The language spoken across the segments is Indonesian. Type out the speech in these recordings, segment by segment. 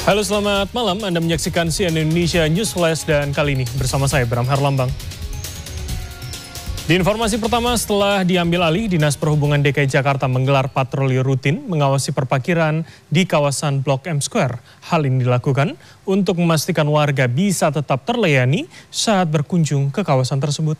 Halo, selamat malam. Anda menyaksikan CNN Indonesia News Flash dan kali ini bersama saya Bram Herlambang. Di informasi pertama, setelah diambil alih, Dinas Perhubungan DKI Jakarta menggelar patroli rutin mengawasi perparkiran di kawasan Blok M Square. Hal ini dilakukan untuk memastikan warga bisa tetap terlayani saat berkunjung ke kawasan tersebut.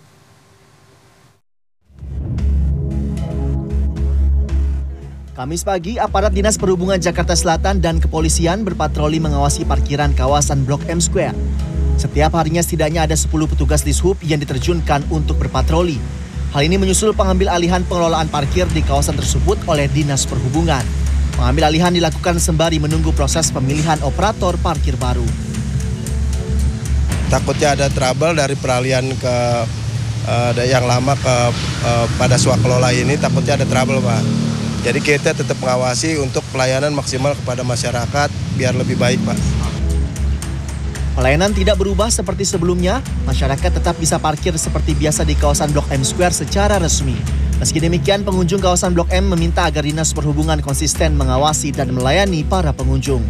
Kamis pagi, aparat Dinas Perhubungan Jakarta Selatan dan kepolisian berpatroli mengawasi parkiran kawasan Blok M Square. Setiap harinya setidaknya ada 10 petugas Dishub yang diterjunkan untuk berpatroli. Hal ini menyusul pengambil alihan pengelolaan parkir di kawasan tersebut oleh Dinas Perhubungan. Pengambil alihan dilakukan sembari menunggu proses pemilihan operator parkir baru. Takutnya ada trouble dari peralihan ke yang lama ke pada swakelola ini, takutnya ada trouble, Pak. Jadi kita tetap mengawasi untuk pelayanan maksimal kepada masyarakat biar lebih baik, Pak. Pelayanan tidak berubah seperti sebelumnya, masyarakat tetap bisa parkir seperti biasa di kawasan Blok M Square secara resmi. Meski demikian, pengunjung kawasan Blok M meminta agar Dinas Perhubungan konsisten mengawasi dan melayani para pengunjung.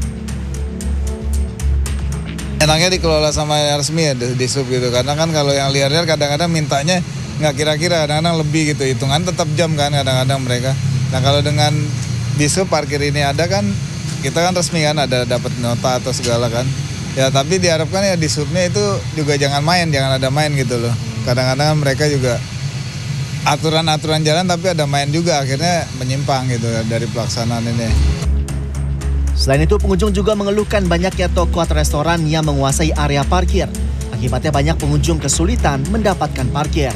Enaknya dikelola sama yang resmi ya, di sub gitu. Karena kan kalau yang liar-liar kadang-kadang mintanya nggak kira-kira, kadang-kadang lebih gitu. Hitungan tetap jam kan kadang-kadang mereka. Nah kalau dengan Dishub parkir ini ada kan, kita kan resmi kan ada dapat nota atau segala kan. Ya tapi diharapkan ya Dishubnya itu juga jangan ada main gitu loh. Kadang-kadang mereka juga aturan-aturan jalan tapi ada main juga, akhirnya menyimpang gitu dari pelaksanaan ini. Selain itu, pengunjung juga mengeluhkan banyaknya toko atau restoran yang menguasai area parkir. Akibatnya banyak pengunjung kesulitan mendapatkan parkir.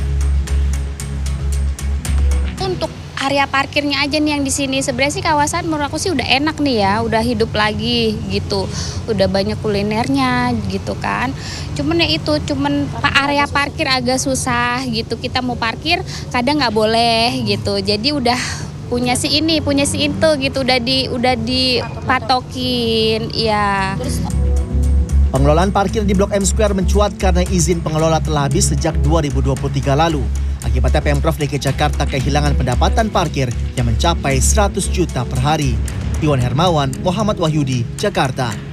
Untuk area parkirnya aja nih yang di sini, sebenarnya sih kawasan menurut aku sih udah enak nih ya, udah hidup lagi gitu, udah banyak kulinernya gitu kan. Cuman ya itu, area parkir agak susah gitu, kita mau parkir kadang nggak boleh gitu, jadi udah punya si ini, punya si itu gitu, udah dipatokin, ya. Pengelolaan parkir di Blok M Square mencuat karena izin pengelola telah habis sejak 2023 lalu. Akibatnya Pemprov DKI Jakarta kehilangan pendapatan parkir yang mencapai 100 juta per hari. Iwan Hermawan, Muhammad Wahyudi, Jakarta.